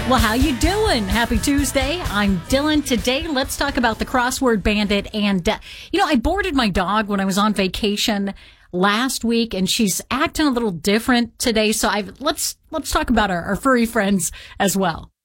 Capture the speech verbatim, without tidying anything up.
Well, how you doing? Happy Tuesday. I'm Dylan. Today, let's talk about the crossword bandit. And, uh, you know, I boarded my dog when I was on vacation last week, and she's acting a little different today. So I've, let's, let's talk about our, our furry friends as well.